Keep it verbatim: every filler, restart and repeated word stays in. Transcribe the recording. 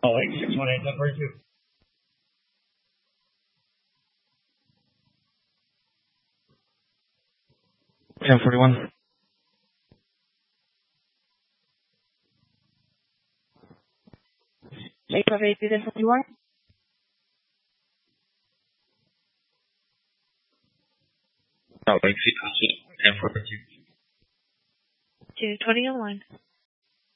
Oh, eight six one eight, ten forty-two. ten forty-one. eight five eight, ten forty-one. Oh, eight six one eight, ten forty-two. two twenty online.